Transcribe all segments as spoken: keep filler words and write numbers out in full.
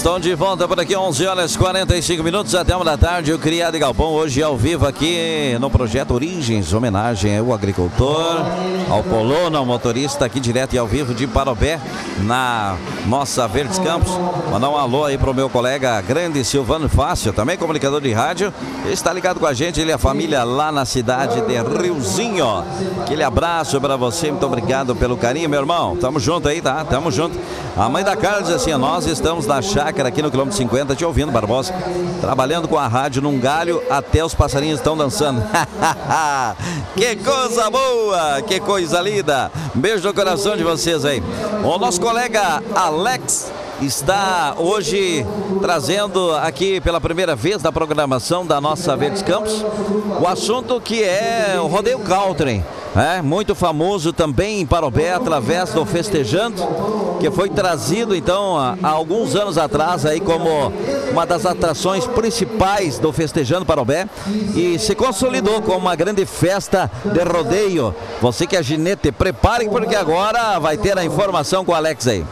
Estou de volta por aqui, onze horas e quarenta e cinco minutos, até uma da tarde, o Criado e Galpão, hoje ao vivo aqui no Projeto Origens, homenagem ao agricultor, ao colono, ao motorista, aqui direto e ao vivo de Parobé, na nossa Verdes Campos. Mandar um alô aí pro meu colega grande Silvano Fácil, também comunicador de rádio, ele está ligado com a gente, ele e a família lá na cidade de Riozinho. Aquele abraço para você, muito obrigado pelo carinho, meu irmão, tamo junto aí, tá? Tamo junto. A mãe da Carla diz assim, nós estamos na chácara aqui no quilômetro cinquenta, te ouvindo, Barbosa, trabalhando com a rádio num galho, até os passarinhos estão dançando. Que coisa boa, que coisa linda. Beijo no coração de vocês aí. O nosso colega Alex está hoje trazendo aqui pela primeira vez na programação da nossa Verdes Campos o assunto que é o rodeio country, é muito famoso também em Parobé através do Festejando, que foi trazido então há, há alguns anos atrás aí como uma das atrações principais do Festejando Parobé e se consolidou como uma grande festa de rodeio. Você que é ginete, prepare porque agora vai ter a informação com o Alex aí.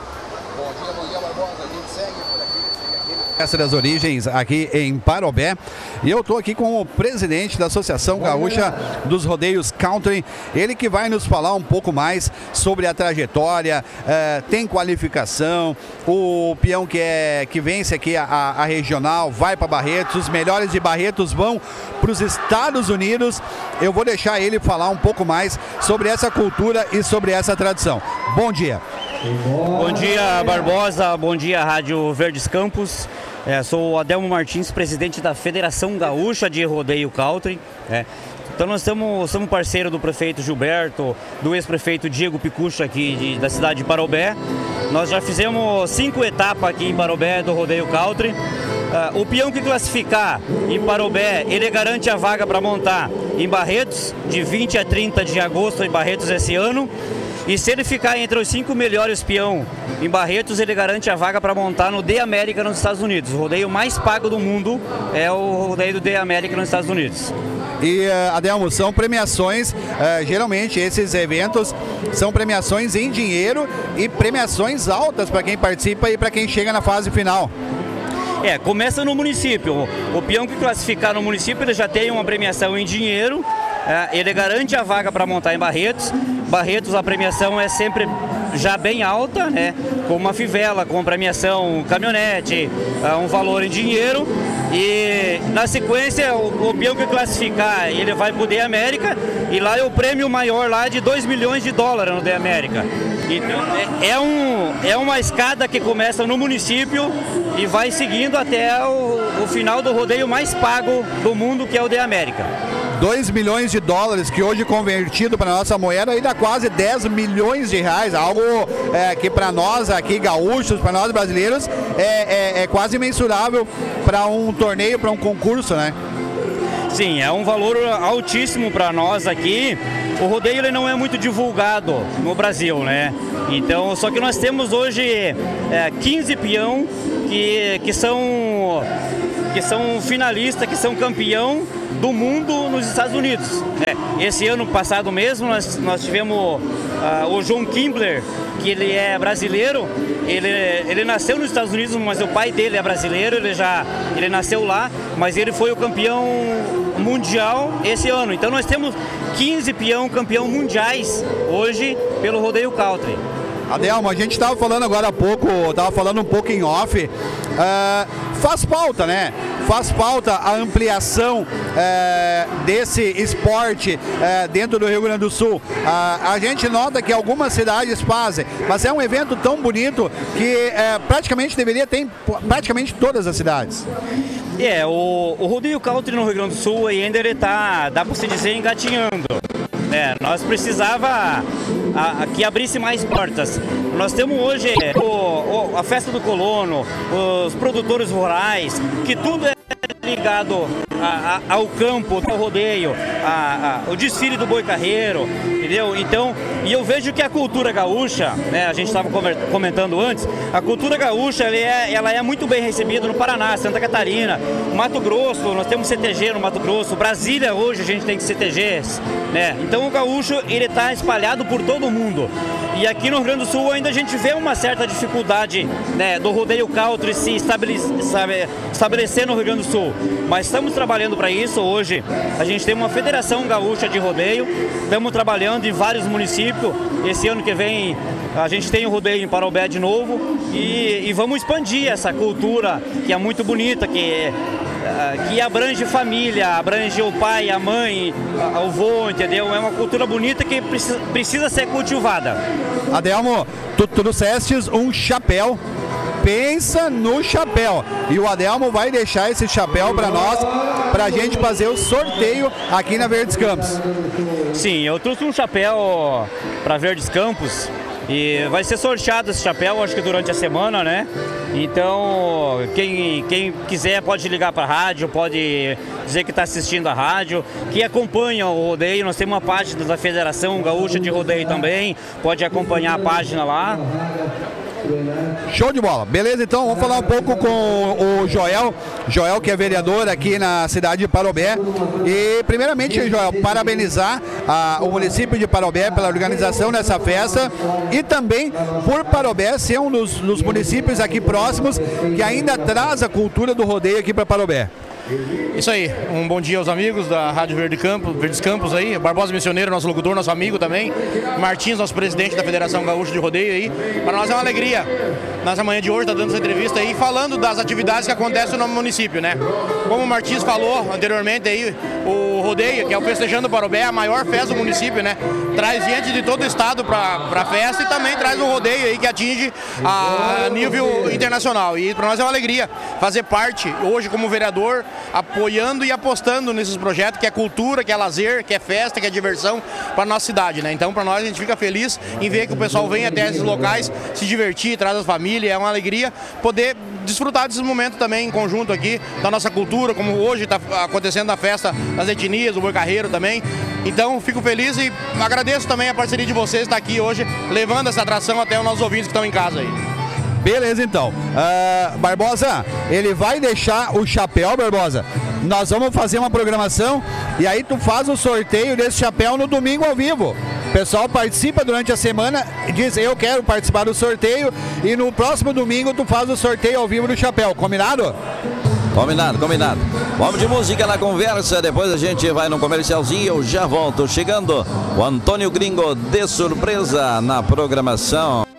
Festa das Origens aqui em Parobé, e eu estou aqui com o presidente da Associação Gaúcha dos Rodeios Country, ele que vai nos falar um pouco mais sobre a trajetória, eh, tem qualificação, o peão que, é, que vence aqui a, a regional vai para Barretos, os melhores de Barretos vão para os Estados Unidos. Eu vou deixar ele falar um pouco mais sobre essa cultura e sobre essa tradição. Bom dia. Bom dia, Barbosa, bom dia, Rádio Verdes Campos. É, sou o Adelmo Martins, presidente da Federação Gaúcha de Rodeio Country. É. Então nós estamos, somos parceiro do prefeito Gilberto, do ex-prefeito Diego Picucha aqui de, da cidade de Parobé. Nós já fizemos cinco etapas aqui em Parobé do Rodeio Country. Uh, o peão que classificar em Parobé, ele garante a vaga para montar em Barretos, de vinte a trinta de agosto em Barretos esse ano. E se ele ficar entre os cinco melhores peão em Barretos, ele garante a vaga para montar no The America nos Estados Unidos. O rodeio mais pago do mundo é o rodeio do The America nos Estados Unidos. E, uh, Adelmo, são premiações, uh, geralmente esses eventos são premiações em dinheiro e premiações altas para quem participa e para quem chega na fase final. É, começa no município. O, o peão que classificar no município, ele já tem uma premiação em dinheiro. É, ele garante a vaga para montar em Barretos. Barretos, a premiação é sempre já bem alta, né? Com uma fivela, com premiação caminhonete, é, um valor em dinheiro. E na sequência, o, o peão que classificar, ele vai para o The America. E lá é o prêmio maior lá de dois milhões de dólares no The America. Então, é, é, um, é uma escada que começa no município e vai seguindo até o, o final do rodeio mais pago do mundo, que é o The America. dois milhões de dólares, que hoje convertido para a nossa moeda aí dá quase dez milhões de reais, algo é, que para nós aqui gaúchos, para nós brasileiros, é, é, é quase mensurável para um torneio, para um concurso, né? Sim, é um valor altíssimo para nós aqui. O rodeio ele não é muito divulgado no Brasil, né? Então, só que nós temos hoje é, quinze peão que, que são... que são finalistas, que são campeão do mundo nos Estados Unidos. É, esse ano passado mesmo nós, nós tivemos uh, o João Kimbler, que ele é brasileiro, ele, ele nasceu nos Estados Unidos, mas o pai dele é brasileiro, ele já ele nasceu lá, mas ele foi o campeão mundial esse ano. Então nós temos quinze peão campeão mundiais hoje pelo Rodeio Country. Adelmo, a gente estava falando agora há pouco, estava falando um pouco em off, uh, faz falta, né? Faz falta a ampliação uh, desse esporte uh, dentro do Rio Grande do Sul. Uh, a gente nota que algumas cidades fazem, mas é um evento tão bonito que uh, praticamente deveria ter em praticamente todas as cidades. É, o, o Rodeio Country no Rio Grande do Sul ainda ele tá, dá para se dizer, engatinhando. É, nós precisava a, a, que abrisse mais portas. Nós temos hoje o, o, a festa do colono, os produtores rurais, que tudo é ligado a, a, ao campo, ao rodeio, a, a, o desfile do boi carreiro, entendeu? Então, e eu vejo que a cultura gaúcha, né, a gente estava comentando antes, a cultura gaúcha ela é, ela é muito bem recebida no Paraná, Santa Catarina, Mato Grosso, nós temos C T G no Mato Grosso, Brasília hoje a gente tem C T Gs, né? Então o gaúcho ele está espalhado por todo o mundo. E aqui no Rio Grande do Sul ainda a gente vê uma certa dificuldade, né, do rodeio country se estabelecer, estabelecer no Rio Grande do Sul. Mas estamos trabalhando para isso. Hoje a gente tem uma Federação Gaúcha de Rodeio, estamos trabalhando em vários municípios. Esse ano que vem a gente tem o rodeio em Parobé de novo e, e vamos expandir essa cultura que é muito bonita, que, que abrange família, abrange o pai, a mãe, o avô, entendeu? É uma cultura bonita que precisa, precisa ser cultivada. Adelmo, tu trouxeste um chapéu. Pensa no chapéu. E o Adelmo vai deixar esse chapéu para nós, para a gente fazer o sorteio aqui na Verdes Campos. Sim, eu trouxe um chapéu para Verdes Campos e vai ser sorteado esse chapéu, acho que durante a semana, né? Então, quem, quem quiser pode ligar para a rádio, pode dizer que está assistindo a rádio, que acompanha o rodeio. Nós temos uma página da Federação Gaúcha de Rodeio também, pode acompanhar a página lá. Show de bola. Beleza, então vamos falar um pouco com o Joel. Joel, que é vereador aqui na cidade de Parobé. E primeiramente, Joel, parabenizar a, o município de Parobé pela organização dessa festa e também por Parobé ser um dos, dos municípios aqui próximos que ainda traz a cultura do rodeio aqui para Parobé. Isso aí, um bom dia aos amigos da Rádio Verde Campos, Verdes Campos aí, Barbosa Missioneiro, nosso locutor, nosso amigo também, Martins, nosso presidente da Federação Gaúcha de Rodeio aí. Para nós é uma alegria, nessa manhã de hoje, tá dando essa entrevista aí, falando das atividades que acontecem no município, né? Como o Martins falou anteriormente aí, o rodeio, que é o Festejando Parobé, a maior festa do município, né? Traz gente de todo o estado para a festa e também traz um rodeio aí que atinge a nível internacional. E para nós é uma alegria fazer parte, hoje como vereador, apoiando e apostando nesses projetos, que é cultura, que é lazer, que é festa, que é diversão para nossa cidade, né? Então, para nós, a gente fica feliz em ver que o pessoal vem até esses locais se divertir, traz as famílias, é uma alegria poder desfrutar desses momentos também em conjunto aqui, da nossa cultura, como hoje está acontecendo a festa das etnias, o Boi Carreiro também. Então, fico feliz e agradeço também a parceria de vocês estar aqui hoje, levando essa atração até os nossos ouvintes que estão em casa aí. Beleza, então. Uh, Barbosa, ele vai deixar o chapéu, Barbosa. Nós vamos fazer uma programação e aí tu faz o sorteio desse chapéu no domingo ao vivo. O pessoal participa durante a semana, diz eu quero participar do sorteio e no próximo domingo tu faz o sorteio ao vivo do chapéu. Combinado? Combinado, combinado. Vamos de música na conversa, depois a gente vai no comercialzinho, eu já volto. Chegando o Antônio Gringo de surpresa na programação.